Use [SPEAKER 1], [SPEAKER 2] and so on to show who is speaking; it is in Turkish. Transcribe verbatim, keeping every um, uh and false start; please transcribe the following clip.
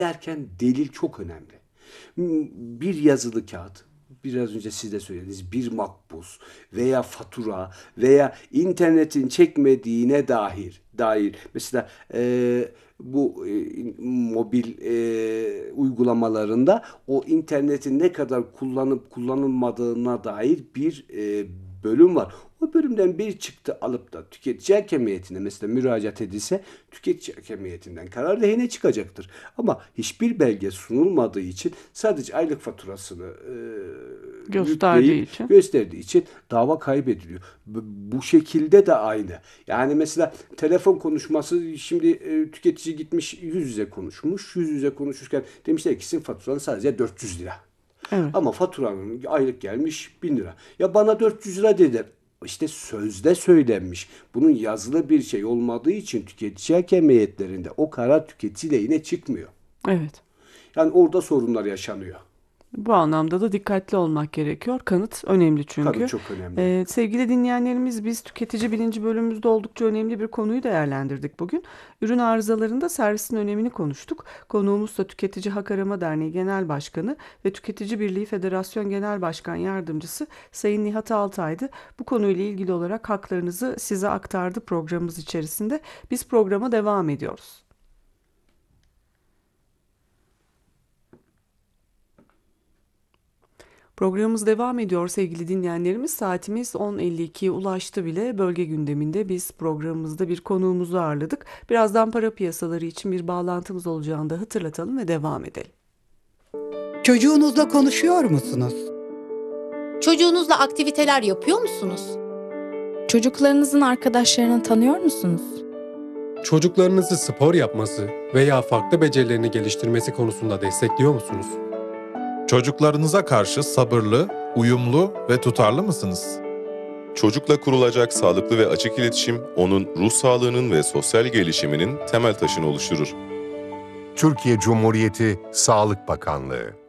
[SPEAKER 1] derken delil çok önemli. Bir yazılı kağıt, biraz önce siz de söylediniz, bir makbuz veya fatura veya internetin çekmediğine dair dair mesela e, bu e, mobil e, uygulamalarında o internetin ne kadar kullanıp kullanılmadığına dair bir e, bölüm var. O bölümden bir çıktı alıp da tüketici hakemiyetine mesela müracaat edilse tüketici hakemiyetinden karar lehine çıkacaktır. Ama hiçbir belge sunulmadığı için sadece aylık faturasını e,
[SPEAKER 2] Gösterdiği
[SPEAKER 1] yükleyip
[SPEAKER 2] için.
[SPEAKER 1] gösterdiği için dava kaybediliyor. Bu şekilde de aynı. Yani mesela telefon konuşması şimdi e, tüketici gitmiş yüz yüze konuşmuş. Yüz yüze konuşurken demişler ki sizin faturanız sadece dört yüz lira.
[SPEAKER 2] Evet.
[SPEAKER 1] Ama faturanın aylık gelmiş bin lira. Ya bana dört yüz lira dediler. İşte sözde söylenmiş. Bunun yazılı bir şey olmadığı için tüketici hakemiyetlerinde o karar tüketici lehine çıkmıyor.
[SPEAKER 2] Evet.
[SPEAKER 1] Yani orada sorunlar yaşanıyor.
[SPEAKER 2] Bu anlamda da dikkatli olmak gerekiyor. Kanıt önemli
[SPEAKER 1] Kanıt
[SPEAKER 2] çünkü.
[SPEAKER 1] çok önemli.
[SPEAKER 2] Ee, sevgili dinleyenlerimiz, biz tüketici bilinci bölümümüzde oldukça önemli bir konuyu değerlendirdik bugün. Ürün arızalarında servisin önemini konuştuk. Konuğumuz da Tüketici Hak Arama Derneği Genel Başkanı ve Tüketici Birliği Federasyon Genel Başkan Yardımcısı Sayın Nihat Altay'dı. Bu konuyla ilgili olarak haklarınızı size aktardı programımız içerisinde. Biz programa devam ediyoruz. Programımız devam ediyor sevgili dinleyenlerimiz. Saatimiz on elli ikiye ulaştı bile. Bölge gündeminde biz programımızda bir konuğumuzu ağırladık. Birazdan para piyasaları için bir bağlantımız olacağını da hatırlatalım ve devam edelim.
[SPEAKER 3] Çocuğunuzla konuşuyor musunuz?
[SPEAKER 4] Çocuğunuzla aktiviteler yapıyor musunuz?
[SPEAKER 5] Çocuklarınızın arkadaşlarını tanıyor musunuz?
[SPEAKER 6] Çocuklarınızı spor yapması veya farklı becerilerini geliştirmesi konusunda destekliyor musunuz?
[SPEAKER 7] Çocuklarınıza karşı sabırlı, uyumlu ve tutarlı mısınız? Çocukla kurulacak sağlıklı ve açık iletişim, onun ruh sağlığının ve sosyal gelişiminin temel taşını oluşturur.
[SPEAKER 8] Türkiye Cumhuriyeti Sağlık Bakanlığı